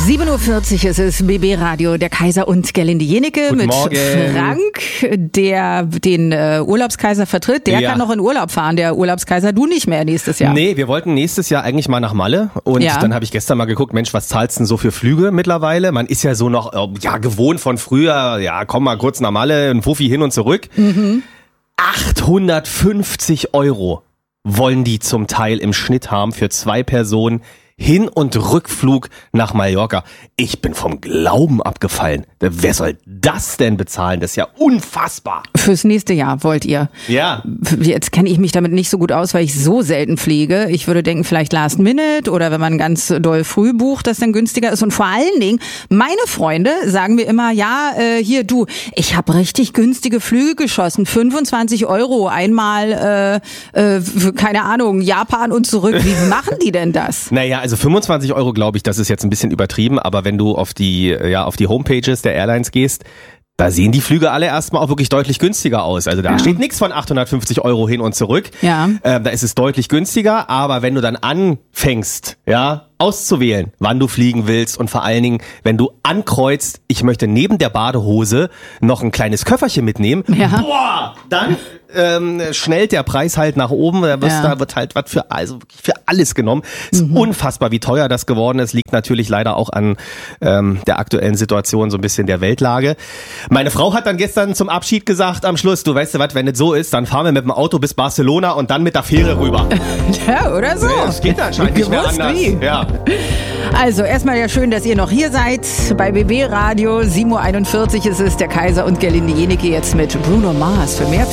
7:40 Uhr ist es, BB Radio, der Kaiser und Gerlinde Jenecke mit Morgen. Frank, der den Urlaubskaiser vertritt. Der kann noch in Urlaub fahren, der Urlaubskaiser, du nicht mehr nächstes Jahr. Nee, wir wollten nächstes Jahr eigentlich mal nach Malle und dann habe ich gestern mal geguckt, Mensch, was zahlst du denn so für Flüge mittlerweile? Man ist ja so noch gewohnt von früher, komm mal kurz nach Malle, ein Fuffi hin und zurück. 850 € wollen die zum Teil im Schnitt haben für 2 Personen. Hin- und Rückflug nach Mallorca. Ich bin vom Glauben abgefallen. Wer soll das denn bezahlen? Das ist ja unfassbar. Fürs nächste Jahr wollt ihr? Ja. Jetzt kenne ich mich damit nicht so gut aus, weil ich so selten fliege. Ich würde denken, vielleicht Last Minute oder wenn man ganz doll früh bucht, das dann günstiger ist. Und vor allen Dingen, meine Freunde sagen mir immer, hier du, ich habe richtig günstige Flüge geschossen. 25 € einmal, keine Ahnung, Japan und zurück. Wie machen die denn das? Naja, also 25 € glaube ich, das ist jetzt ein bisschen übertrieben, aber wenn du auf die Homepages der Airlines gehst, da sehen die Flüge alle erstmal auch wirklich deutlich günstiger aus. Also da steht nichts von 850 € hin und zurück. Ja. Da ist es deutlich günstiger, aber wenn du dann anfängst, auszuwählen, wann du fliegen willst und vor allen Dingen, wenn du ankreuzt, ich möchte neben der Badehose noch ein kleines Köfferchen mitnehmen, dann schnellt der Preis halt nach oben, da wird halt was für alles genommen. Es ist unfassbar, wie teuer das geworden ist, liegt natürlich leider auch an der aktuellen Situation, so ein bisschen der Weltlage. Meine Frau hat dann gestern zum Abschied gesagt am Schluss, du weißt du was, wenn es so ist, dann fahren wir mit dem Auto bis Barcelona und dann mit der Fähre rüber. Ja, oder so. Ja, das geht anscheinend nicht mehr anders. Ja. Also erstmal ja schön, dass ihr noch hier seid bei BB Radio. 7:41 Uhr ist es, der Kaiser und Gerlinde Jenecke jetzt mit Bruno Mars für mehr